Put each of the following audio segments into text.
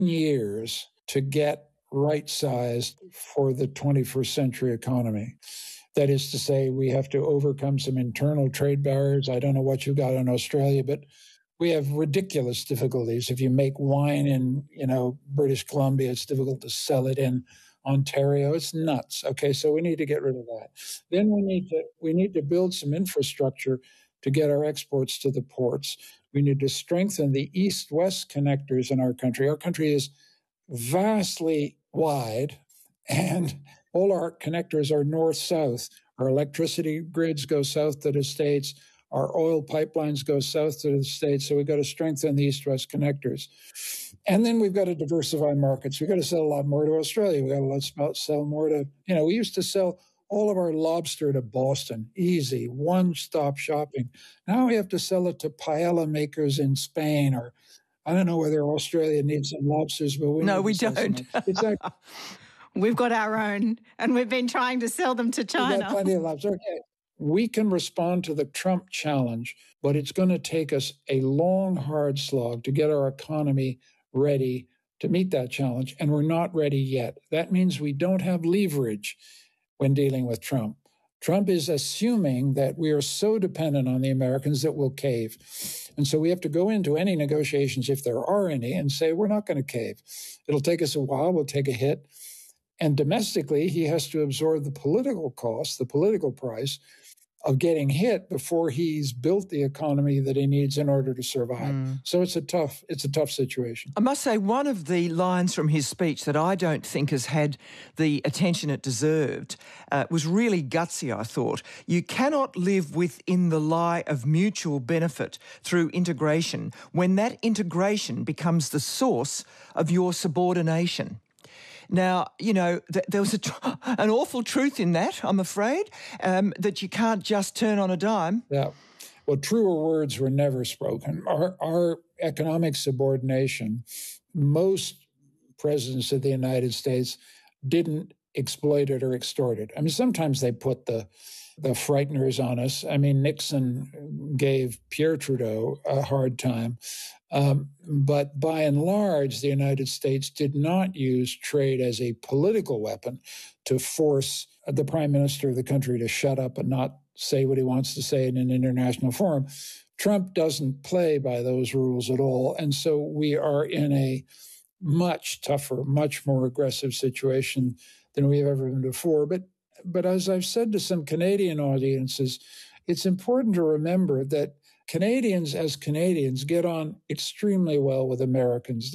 years to get right-sized for the 21st century economy. That is to say, we have to overcome some internal trade barriers. I don't know what you got in Australia, but we have ridiculous difficulties. If you make wine in, British Columbia, it's difficult to sell it in Ontario. It's nuts. Okay, so we need to get rid of that. Then we need to build some infrastructure to get our exports to the ports. We need to strengthen the east-west connectors in our country. Our country is vastly wide, and all our connectors are north-south. Our electricity grids go south to the States. Our oil pipelines go south to the States, so we've got to strengthen the east-west connectors. And then we've got to diversify markets. We've got to sell a lot more to Australia. We've got to sell more to, we used to sell all of our lobster to Boston. Easy, one-stop shopping. Now we have to sell it to paella makers in Spain, or I don't know whether Australia needs some lobsters, but we don't. Exactly. We've got our own, and we've been trying to sell them to China. We've got plenty of lobster. Okay. We can respond to the Trump challenge, but it's going to take us a long, hard slog to get our economy ready to meet that challenge, and we're not ready yet. That means we don't have leverage when dealing with Trump. Trump is assuming that we are so dependent on the Americans that we'll cave. And so we have to go into any negotiations, if there are any, and say, we're not going to cave. It'll take us a while. We'll take a hit. And domestically, he has to absorb the political cost, the political price of getting hit before he's built the economy that he needs in order to survive. So it's a tough situation. I must say, one of the lines from his speech that I don't think has had the attention it deserved was really gutsy, I thought. You cannot live within the lie of mutual benefit through integration when that integration becomes the source of your subordination. Now, there was an awful truth in that, I'm afraid, that you can't just turn on a dime. Yeah. Well, truer words were never spoken. Our economic subordination, most presidents of the United States didn't exploit it or extort it. I mean, sometimes they put the frighteners on us. I mean, Nixon gave Pierre Trudeau a hard time. But by and large, the United States did not use trade as a political weapon to force the prime minister of the country to shut up and not say what he wants to say in an international forum. Trump doesn't play by those rules at all. And so we are in a much tougher, much more aggressive situation than we've ever been before. But as I've said to some Canadian audiences, it's important to remember that Canadians as Canadians get on extremely well with Americans.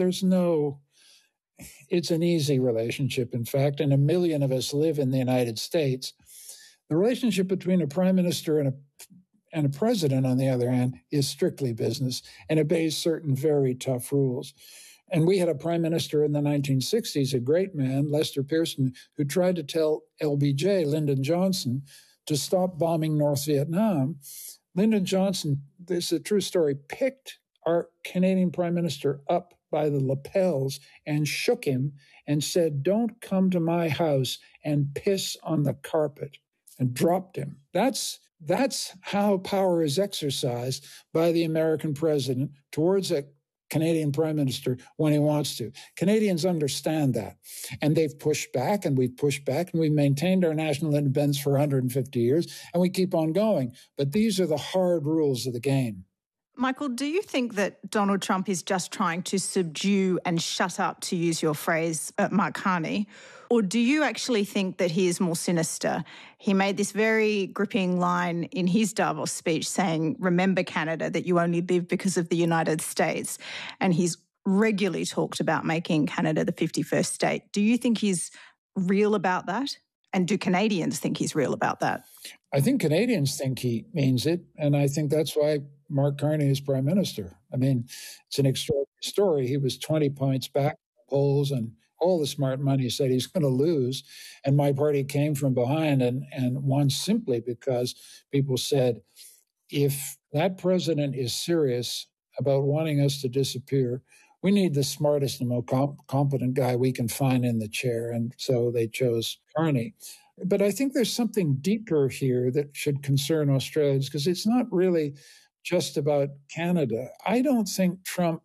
It's an easy relationship, in fact, and 1 million of us live in the United States. The relationship between a prime minister and a president, on the other hand, is strictly business, and obeys certain very tough rules. And we had a prime minister in the 1960s, a great man, Lester Pearson, who tried to tell LBJ, Lyndon Johnson, to stop bombing North Vietnam. Lyndon Johnson, this is a true story, picked our Canadian prime minister up by the lapels and shook him and said, "Don't come to my house and piss on the carpet," and dropped him. That's how power is exercised by the American president towards a Canadian prime minister when he wants to. Canadians understand that. And they've pushed back, and we've pushed back, and we've maintained our national independence for 150 years, and we keep on going. But these are the hard rules of the game. Michael, do you think that Donald Trump is just trying to subdue and shut up, to use your phrase, Mark Carney? Or do you actually think that he is more sinister? He made this very gripping line in his Davos speech saying, "Remember, Canada, that you only live because of the United States." And he's regularly talked about making Canada the 51st state. Do you think he's real about that? And do Canadians think he's real about that? I think Canadians think he means it. And I think that's why Mark Carney is prime minister. I mean, it's an extraordinary story. He was 20 points back in the polls, and all the smart money said he's going to lose. And my party came from behind and won simply because people said, if that president is serious about wanting us to disappear, we need the smartest and most competent guy we can find in the chair. And so they chose Carney. But I think there's something deeper here that should concern Australians, because it's not really just about Canada. I don't think Trump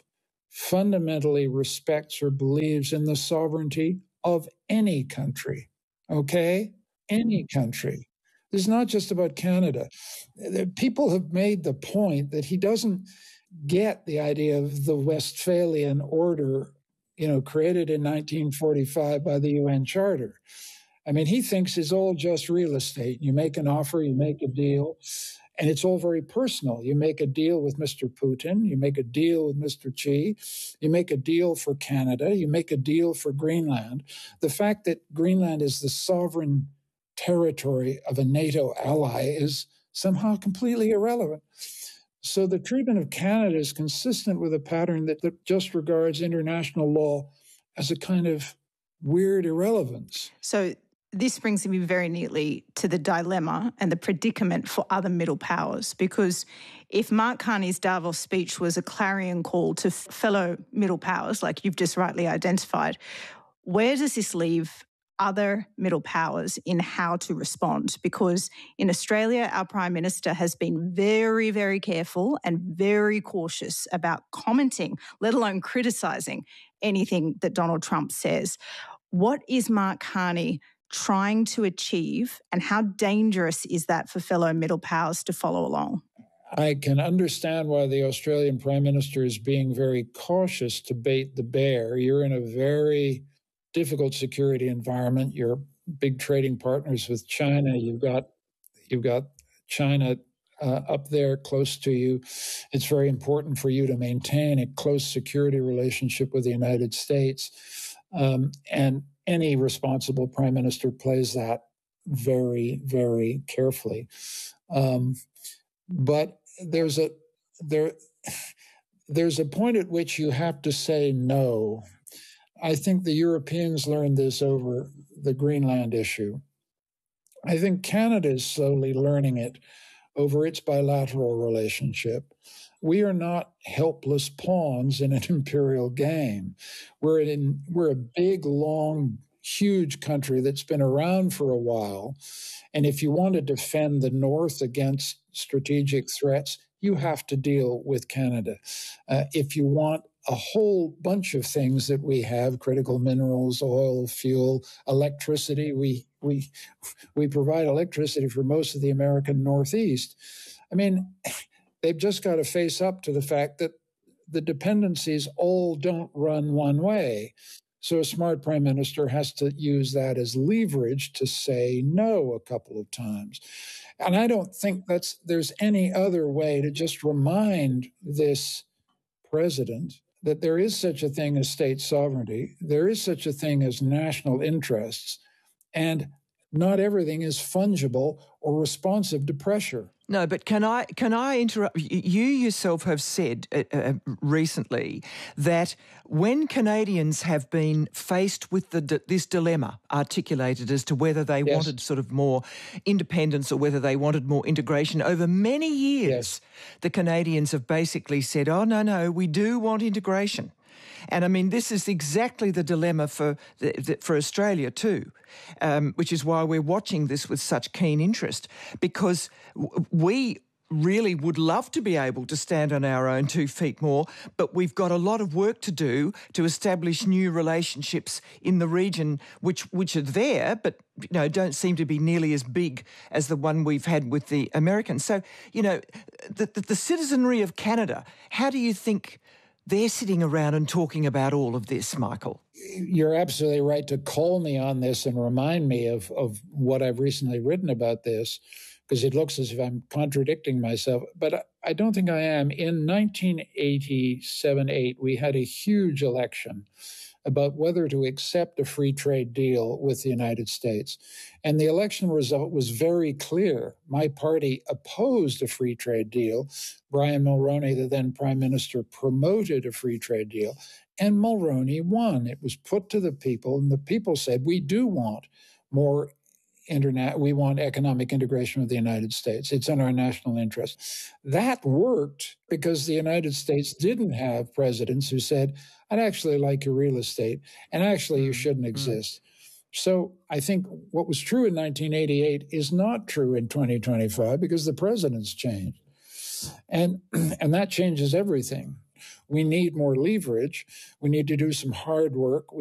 fundamentally respects or believes in the sovereignty of any country, okay? Any country. This is not just about Canada. People have made the point that he doesn't get the idea of the Westphalian order, created in 1945 by the UN Charter. I mean, he thinks it's all just real estate. You make an offer, you make a deal, and it's all very personal. You make a deal with Mr. Putin, you make a deal with Mr. Xi, you make a deal for Canada, you make a deal for Greenland. The fact that Greenland is the sovereign territory of a NATO ally is somehow completely irrelevant. So the treatment of Canada is consistent with a pattern that just regards international law as a kind of weird irrelevance. So this brings me very neatly to the dilemma and the predicament for other middle powers, because if Mark Carney's Davos speech was a clarion call to fellow middle powers, like you've just rightly identified, where does this leave other middle powers in how to respond? Because in Australia, our Prime Minister has been very, very careful and very cautious about commenting, let alone criticising anything that Donald Trump says. What is Mark Carney trying to achieve, and how dangerous is that for fellow middle powers to follow along? I can understand why the Australian Prime Minister is being very cautious to bait the bear. You're in a very difficult security environment. You're big trading partners with China. You've got China up there close to you. It's very important for you to maintain a close security relationship with the United States. And any responsible prime minister plays that very, very carefully. But there's a point at which you have to say no. I think the Europeans learned this over the Greenland issue. I think Canada is slowly learning it over its bilateral relationship. We are not helpless pawns in an imperial game. We're a big, long, huge country that's been around for a while. And if you want to defend the North against strategic threats, you have to deal with Canada. If you want a whole bunch of things that we have, critical minerals, oil, fuel, electricity, we provide electricity for most of the American Northeast. I mean, they've just got to face up to the fact that the dependencies all don't run one way. So a smart prime minister has to use that as leverage to say no a couple of times. And I don't think there's any other way to just remind this president that there is such a thing as state sovereignty, there is such a thing as national interests, and not everything is fungible or responsive to pressure. No, but can I interrupt? You yourself have said recently that when Canadians have been faced with this dilemma articulated as to whether they wanted sort of more independence or whether they wanted more integration over many years, the Canadians have basically said, oh, no, we do want integration. And I mean, this is exactly the dilemma for Australia too, which is why we're watching this with such keen interest, because we really would love to be able to stand on our own 2 feet more, but we've got a lot of work to do to establish new relationships in the region, which are there, but don't seem to be nearly as big as the one we've had with the Americans. So, the citizenry of Canada, how do you think they're sitting around and talking about all of this, Michael? You're absolutely right to call me on this and remind me of what I've recently written about this, because it looks as if I'm contradicting myself. But I don't think I am. In 1987-8, we had a huge election about whether to accept a free trade deal with the United States. And the election result was very clear. My party opposed a free trade deal. Brian Mulroney, the then prime minister, promoted a free trade deal. And Mulroney won. It was put to the people, and the people said, we do want more we want economic integration with the United States. It's in our national interest. That worked because the United States didn't have presidents who said, I'd actually like your real estate, and actually you shouldn't exist. So I think what was true in 1988 is not true in 2025 because the president's changed. And that changes everything. We need more leverage. We need to do some hard work.